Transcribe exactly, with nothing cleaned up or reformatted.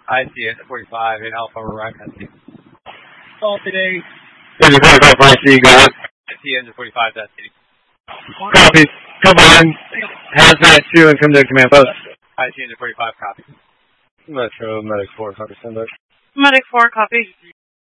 I see it, forty-five in Alpha Rock. I see. Call today. Engine forty-five, I see, go ahead. I see engine forty-five, that's it. Copy. Come on. Hazmat two and come to command post. I see engine forty-five, copy. Metro, Medic four, copy, send back. Medic four, copy.